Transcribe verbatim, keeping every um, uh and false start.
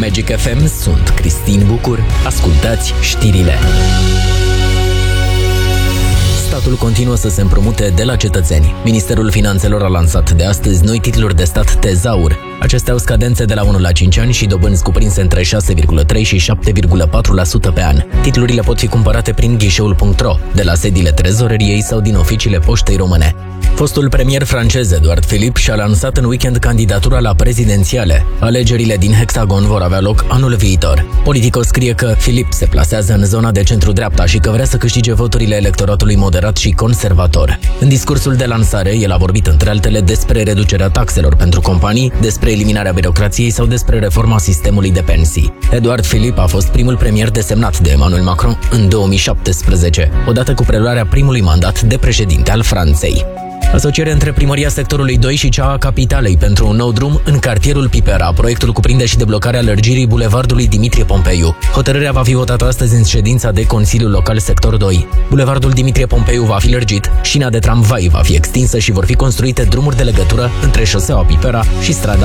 Magic F M sunt Cristin Bucur. Ascultați știrile. Statul continuă să se împrumute de la cetățeni. Ministerul Finanțelor a lansat de astăzi noi titluri de stat tezaur. Acestea au scadențe de la unu la cinci ani și dobânzi cuprinse între șase virgulă trei și șapte virgulă patru la sută pe an. Titlurile pot fi cumpărate prin ghișeul punct ro, de la sediile trezoreriei sau din oficiile Poștei Române. Fostul premier francez Édouard Philippe și-a lansat în weekend candidatura la prezidențiale. Alegerile din Hexagon vor avea loc anul viitor. Politico scrie că Philippe se plasează în zona de centru-dreapta și că vrea să câștige voturile electoratului moderat și conservator. În discursul de lansare, el a vorbit între altele despre reducerea taxelor pentru companii, despre eliminarea birocrației sau despre reforma sistemului de pensii. Édouard Philippe a fost primul premier desemnat de Emmanuel Macron în două mii șaptesprezece, odată cu preluarea primului mandat de președinte al Franței. Asociere între Primăria Sectorului doi și cea a Capitalei pentru un nou drum în cartierul Pipera. Proiectul cuprinde și deblocarea lărgirii bulevardului Dimitrie Pompeiu. Hotărârea va fi votată astăzi în ședința de Consiliul Local Sector doi. Bulevardul Dimitrie Pompeiu va fi lărgit, șina de tramvai va fi extinsă și vor fi construite drumuri de legătură între șoseaua Pipera și strada